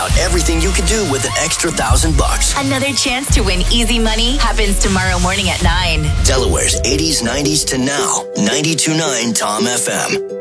Everything you could do with an extra $1,000. Another chance to win easy money happens tomorrow morning at 9. Delaware's 80s, 90s to now. 92.9 Tom FM.